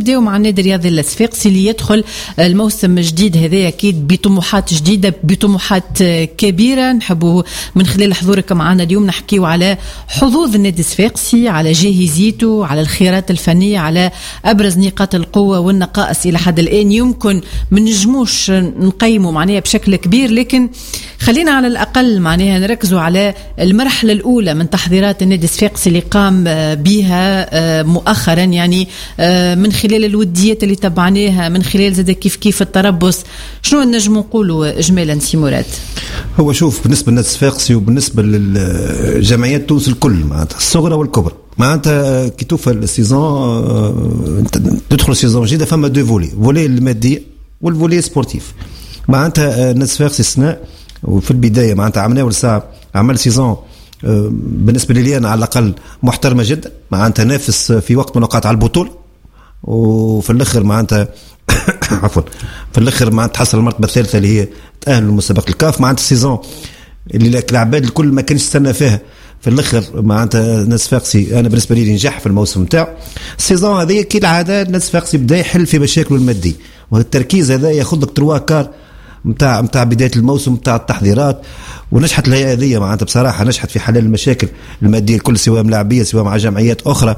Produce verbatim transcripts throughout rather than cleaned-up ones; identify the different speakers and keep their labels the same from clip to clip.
Speaker 1: نبداو مع النادي الرياضي الصفاقسي اللي يدخل الموسم الجديد هذا أكيد بطموحات جديدة، بطموحات كبيرة. نحبوا من خلال حضورك معنا اليوم نحكيو على حظوظ النادي الصفاقسي، على جاهزيته، على الخيارات الفنية، على أبرز نقاط القوة والنقائص إلى حد الآن. يمكن من نجموش نقيمه معناها بشكل كبير، لكن خلينا على الأقل معناها نركزوا على المرحلة الأولى من تحضيرات النادي الصفاقسي اللي قام بها مؤخرا، يعني من خلال الوديات اللي تبعناها، من خلال زاد كيف كيف التربص. شنو نجم نقولوا إجمالا سي مراد؟
Speaker 2: هو شوف، بالنسبة للنادي الصفاقسي وبالنسبة للجمعيات تونس الكل معناتها الصغرى والكبرى، معناتها كي توفى السيزون تدخل السيزون جديدة، فما دو فولي، فولي المادي والفولي سبورتيف. معناتها النادي الصفاقسي السنة وفي البداية معناتها عملنا أول ساعة عمل سيزون بالنسبة لي أنا على الأقل محترمة جدا، معناتها نافس في وقت من الأوقات على البطولة، وفي الآخر معناتها عفوا في الآخر معناتها تحصل المرتبة الثالثة اللي هي تأهل لمسابقة الكاف. معناتها السيزون اللي العباد الكل ما كانش استنى فيها، في الاخر معناتها النادي الصفاقسي انا بالنسبه لي نجح في الموسم نتاعو. السيزون هذه كي العاده النادي الصفاقسي بدا يحل في مشاكله الماديه، والتركيز هذا ياخذ لك تروا كار نتاع نتاع بدايه الموسم نتاع التحضيرات، ونجحت الهيئه هذه معناتها بصراحه نجحت في حل المشاكل الماديه الكل، سواء ملاعبيه سواء مع جمعيات اخرى.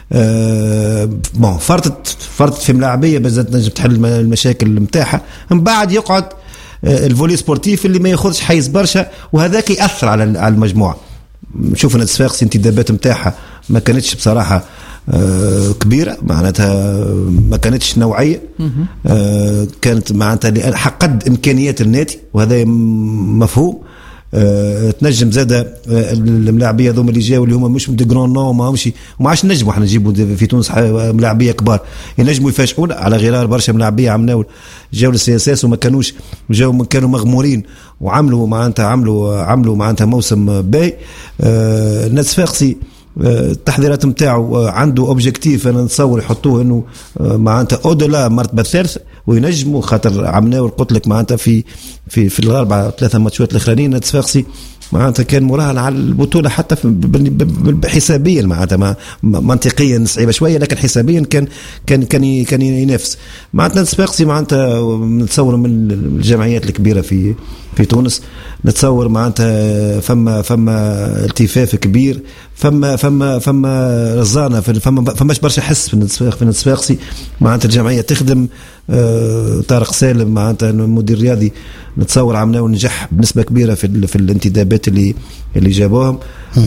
Speaker 2: أه بون فرطت فرطت في ملاعبيه بزات نجم تحل المشاكل نتاعها. من بعد يقعد أه الفولي سبورتيف اللي ما ياخذش حيز برشا، وهذاك ياثر على على المجموعه. نشوف النادي الصفاقسي انتدابات نتاعها ما كانتش بصراحه آه كبيره، معناتها ما كانتش نوعيه، آه كانت معناتها حقد امكانيات النادي، وهذا مفهوم. آه تنجم زاده آه الملاعبيه ذوما اللي جاوا اللي هما مش دي جرون نو، ما همش وما عادش نجموا احنا نجيبوا في تونس ملاعبيه كبار ينجموا يفاجئونا، على غرار برشا ملاعبيه عملوا جاوا للسي اس اس وما كانوش جاوا كانوا مغمورين وعملوا معناتها عملوا عملوا معناتها موسم باهي. آه النادي الصفاقسي التحضيرات نتاعو عنده اوبجيكتيف انا نتصور يحطوه انه معناتها اودلا مرتبه الثالثه وينجموا، خاطر عملناه قلت لك معناتها في في في الاربعه ثلاثه ماتشات الاخرانيين النادي الصفاقسي معناتها كان مراهن على البطوله حتى حسابيا، معناتها منطقيا صعيبه شويه لكن حسابيا كان كان كان كان ينافس. معناتها النادي الصفاقسي معناتها نتصور من الجمعيات الكبيره في في تونس، نتصور معناتها فما فما التفاف كبير، فما فما فما رزانه فما فماش برشا حس في النادي الصفاقسي. معناتها الجمعيه تخدم، آه طارق سالم معناتها المدير الرياضي نتصور عملنا ونجح بنسبه كبيره في في الانتدابات اللي اللي جابوهم.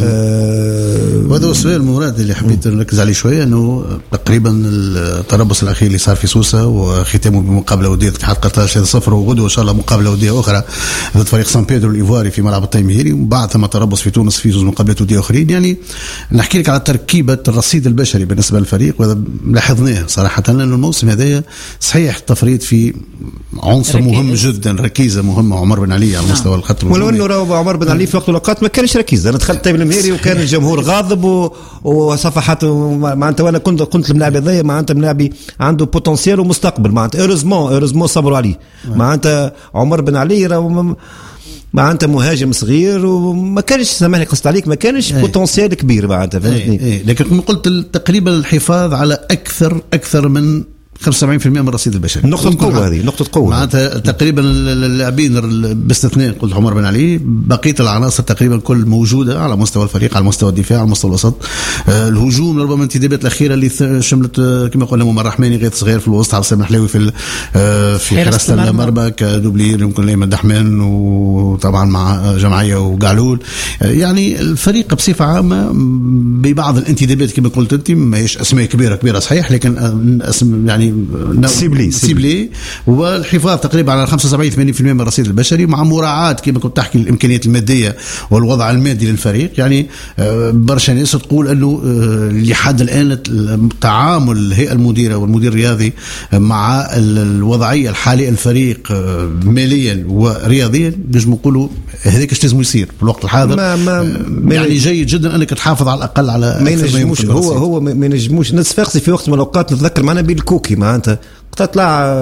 Speaker 3: آه وهذا هو السؤال المراد اللي حبيت نركز عليه شويه، انه تقريبا التربص الاخير اللي صار في سوسه وختامه بمقابله وديه اتحاد قطر ثلاثة صفر، وغدوه ان شاء الله مقابله وديه اخرى ضد فريق سان بيدرو الايفواري في ملعب التيميري، وبعد ثم تربص في تونس في زوج مقابلات وديه اخرين. يعني نحكي لك على تركيبه الرصيد البشري بالنسبه للفريق، وهذا لاحظناه صراحه لأن الموسم هذا صحيح تفريط في عنصر ركيز. مهم جدا، ركيزه مهمه عمر بن علي على مستوى الخط
Speaker 2: الهجومي. ولو انه عمر بن علي في وقت الاوقات ما كانش ركيز، انا دخلت طيب المهيري وكان الجمهور غاضب و... وصفحات معناتها، وانا كنت كنت الملاعب هذايا معناتها ملاعبي عنده بوتنسيال ومستقبل، معناتها اوريزمون اوريزمون صبروا عليه. معناتها عمر بن علي راه معناتها مهاجم صغير وما كانش سامحني قصت عليك ما كانش بوتنسيال كبير معناتها، فهمتني؟
Speaker 3: ايه ايه لكن قلت تقريبا الحفاظ على اكثر اكثر من خمسة وسبعين بالمئة من الرصيد البشري،
Speaker 2: نقطة قوة هذه نقطة قوة
Speaker 3: معناتها تقريبا اللاعبين باستثناء قلت عمر بن علي، بقية العناصر تقريبا كل موجودة على مستوى الفريق، على مستوى الدفاع، على مستوى الوسط. آه الهجوم ربما الانتدابات الأخيرة اللي شملت آه كما قلنا ممر رحماني غير صغير في الوسط، عبد السلام الحلاوي في آه في حراسة المرمى كدوبلير يمكن ليمن دحمان، وطبعا مع جمعية وقعلول. آه يعني الفريق بصفة عامة ببعض الانتدابات كما قلت أنت ما هيش أسماء كبيرة كبيرة صحيح، لكن آه اسم يعني
Speaker 2: سيبلي
Speaker 3: سيبلي والحفاظ تقريبا على خمسة وسبعين ثمانين بالمئة من الرصيد البشري، مع مراعاة كما كنت تحكي الإمكانيات المادية والوضع المادي للفريق. يعني برشا ناس تقول أنه لحد الآن تعامل الهيئة المديرة والمدير الرياضي مع الوضعية الحالية الفريق ماليا ورياضيا نجم نقولوا هذاك ايش لازم يصير في الوقت الحاضر. ما ما يعني جيد جدا أنك تحافظ على الأقل على
Speaker 2: ما ينجموش هو هو ما ينجموش نتفاقسي في وقت من الأوقات نتذكر معنا بالكوكي معناتها تطلع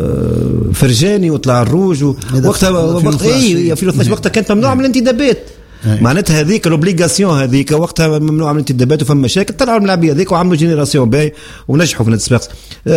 Speaker 2: فرجاني وطلع الروج وقتها وقت اي في اثناشر وقتها كانت ممنوع من الانتدابات، معناتها هذيك الاوبليغاسيون هذيك وقتها ممنوع من الانتدابات وفما مشاكل، طلعوا الملاعبيه هذيك وعملوا جينيراسيون باهي ونجحوا في النادي الصفاقسي.